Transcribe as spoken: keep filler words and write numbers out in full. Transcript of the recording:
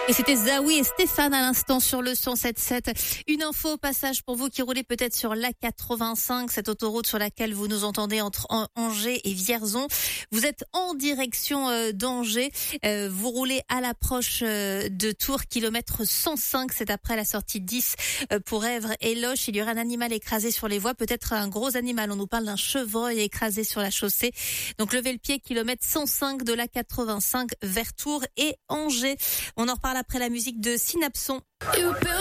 Et c'était Zawi et Stéphane à l'instant sur le cent sept virgule sept. Une info au passage pour vous qui roulez peut-être sur l'A quatre-vingt-cinq, cette autoroute sur laquelle vous nous entendez entre Angers et Vierzon. Vous êtes en direction euh, d'Angers. Euh, vous roulez à l'approche euh, de Tours, kilomètre cent cinq. C'est après la sortie dix euh, pour Èvres et Loches. Il y aurait un animal écrasé sur les voies, peut-être un gros animal. On nous parle d'un chevreuil écrasé sur la chaussée. Donc levez le pied, kilomètre cent cinq de l'A quatre-vingt-cinq vers Tours et Angers. On en reparle après la musique de Synapson.